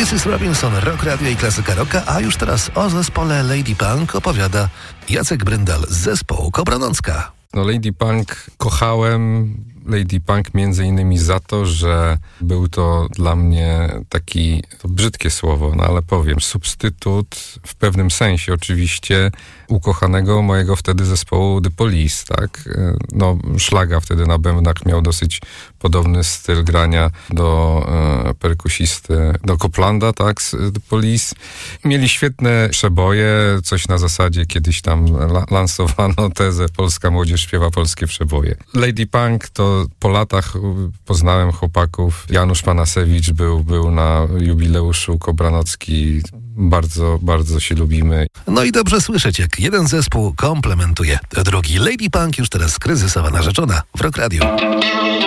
Mrs. Robinson, Rock Radio i Klasyka Rocka, a już teraz o zespole Lady Punk opowiada Jacek Bryndal z zespołu Kobra Nocka. Lady Punk kochałem. Lady Punk między innymi za to, że był to dla mnie taki, to brzydkie słowo, ale powiem, substytut w pewnym sensie oczywiście ukochanego mojego wtedy zespołu The Police, tak? Szlaga wtedy na bębnach miał dosyć podobny styl grania do perkusisty, do Coplanda, tak? Z The Police. Mieli świetne przeboje, coś na zasadzie kiedyś tam lansowano tezę polska młodzież śpiewa polskie przeboje. Lady Punk to po latach poznałem chłopaków. Janusz Panasewicz był na jubileuszu Kobra Nocki. Bardzo, bardzo się lubimy. No i dobrze słyszeć, jak jeden zespół komplementuje drugi. Lady Punk już teraz kryzysowa narzeczona w Rock Radio.